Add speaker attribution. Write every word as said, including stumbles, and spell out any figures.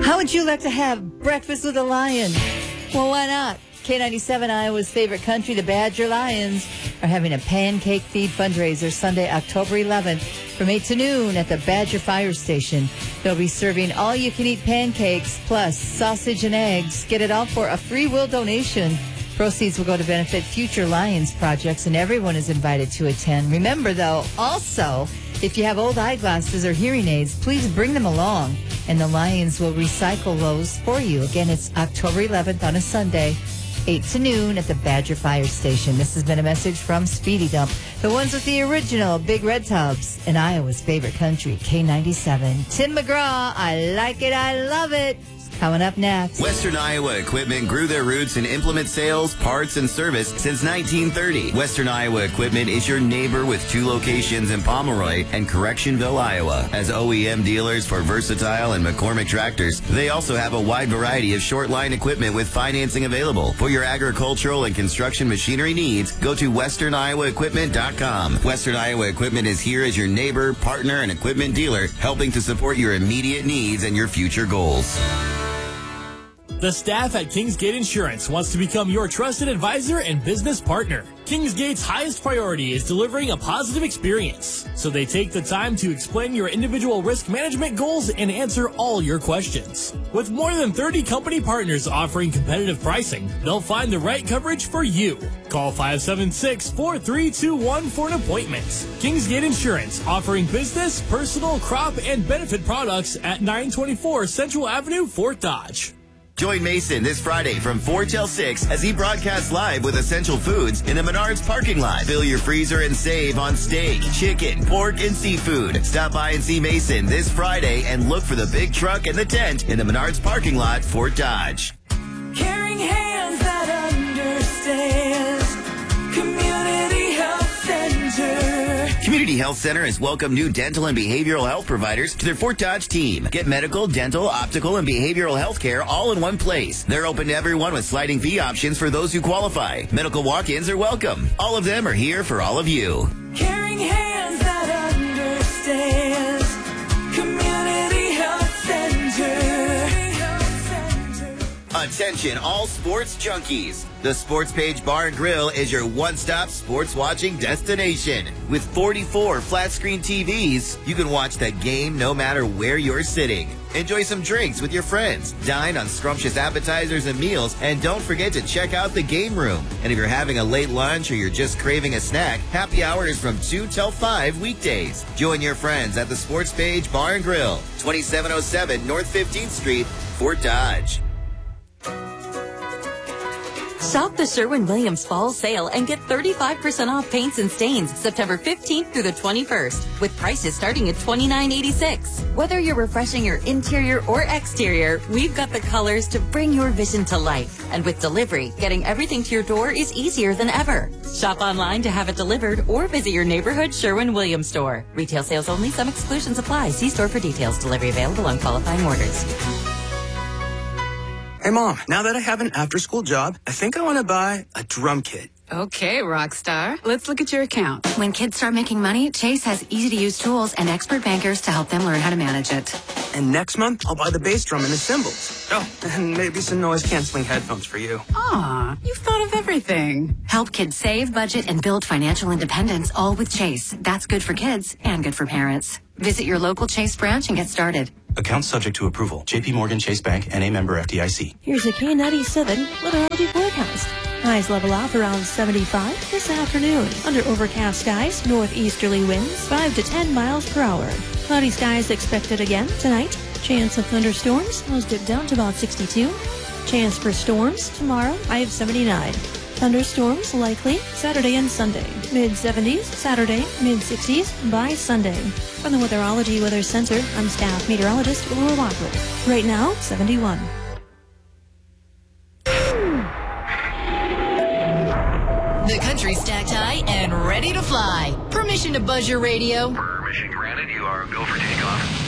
Speaker 1: How would you like to have breakfast with a lion? Well, why not? K ninety-seven, Iowa's favorite country, the Badger Lions, are having a pancake feed fundraiser Sunday, October eleventh from eight to noon at the Badger Fire Station. They'll be serving all-you-can-eat pancakes plus sausage and eggs. Get it all for a free will donation. Proceeds will go to benefit future Lions projects, and everyone is invited to attend. Remember, though, also, if you have old eyeglasses or hearing aids, please bring them along, and the Lions will recycle those for you. Again, it's October eleventh on a Sunday, eight to noon at the Badger Fire Station. This has been a message from Speedy Dump, the ones with the original big red tubs in Iowa's favorite country, K ninety-seven. Tim McGraw, I like it, I love it. Coming up next.
Speaker 2: Western Iowa Equipment grew their roots in implement sales, parts, and service since nineteen thirty. Western Iowa Equipment is your neighbor with two locations in Pomeroy and Correctionville, Iowa. As O E M dealers for Versatile and McCormick tractors, they also have a wide variety of short line equipment with financing available. For your agricultural and construction machinery needs, go to western iowa equipment dot com. Western Iowa Equipment is here as your neighbor, partner, and equipment dealer, helping to support your immediate needs and your future goals.
Speaker 3: The staff at Kingsgate Insurance wants to become your trusted advisor and business partner. Kingsgate's highest priority is delivering a positive experience, so they take the time to explain your individual risk management goals and answer all your questions. With more than thirty company partners offering competitive pricing, they'll find the right coverage for you. Call five seven six, four three two one for an appointment. Kingsgate Insurance, offering business, personal, crop, and benefit products at nine twenty-four Central Avenue, Fort Dodge.
Speaker 2: Join Mason this Friday from four till six as he broadcasts live with Essential Foods in the Menards parking lot. Fill your freezer and save on steak, chicken, pork, and seafood. Stop by and see Mason this Friday and look for the big truck and the tent in the Menards parking lot, Fort Dodge.
Speaker 4: Caring hands that understands. Community Health Center.
Speaker 2: Community Health Center has welcomed new dental and behavioral health providers to their Fort Dodge team. Get medical, dental, optical, and behavioral health care all in one place. They're open to everyone with sliding fee options for those who qualify. Medical walk-ins are welcome. All of them are here for all of you.
Speaker 4: Caring hands that understands. Community Health Center.
Speaker 2: Attention all sports junkies. The Sports Page Bar and Grill is your one-stop sports watching destination. With forty-four flat-screen T Vs, you can watch the game no matter where you're sitting. Enjoy some drinks with your friends, dine on scrumptious appetizers and meals, and don't forget to check out the game room. And if you're having a late lunch or you're just craving a snack, happy hour is from two till five weekdays. Join your friends at the Sports Page Bar and Grill, twenty-seven oh seven North fifteenth Street, Fort Dodge.
Speaker 5: Shop the Sherwin-Williams Fall Sale and get thirty-five percent off paints and stains September fifteenth through the twenty-first, with prices starting at twenty-nine eighty-six. Whether you're refreshing your interior or exterior, we've got the colors to bring your vision to life. And with delivery, getting everything to your door is easier than ever. Shop online to have it delivered or visit your neighborhood Sherwin-Williams store. Retail sales only. Some exclusions apply. See store for details. Delivery available on qualifying orders.
Speaker 6: Hey, Mom, now that I have an after-school job, I think I want to buy a drum kit.
Speaker 7: Okay, Rockstar. Let's look at your account.
Speaker 8: When kids start making money, Chase has easy-to-use tools and expert bankers to help them learn how to manage it.
Speaker 6: And next month, I'll buy the bass drum and the cymbals. Oh, and maybe some noise-canceling headphones for you.
Speaker 7: Aw, you've thought of everything.
Speaker 8: Help kids save, budget, and build financial independence, all with Chase. That's good for kids and good for parents. Visit your local Chase branch and get started.
Speaker 9: Account subject to approval. J P Morgan Chase Bank, N A member F D I C.
Speaker 10: Here's a K ninety-seven meteorology forecast. Highs level off around seventy-five this afternoon. Under overcast skies, northeasterly winds five to ten miles per hour. Cloudy skies expected again tonight. Chance of thunderstorms, those dip down to about sixty-two. Chance for storms tomorrow, high of seventy-nine. Thunderstorms likely Saturday and Sunday. mid seventies Saturday, mid sixties by Sunday. From the Weatherology Weather Center, I'm staff meteorologist Laura Walker. Right now, seventy-one.
Speaker 11: The country's stacked high and ready to fly. Permission to buzz your radio.
Speaker 12: Permission granted. You are go for takeoff.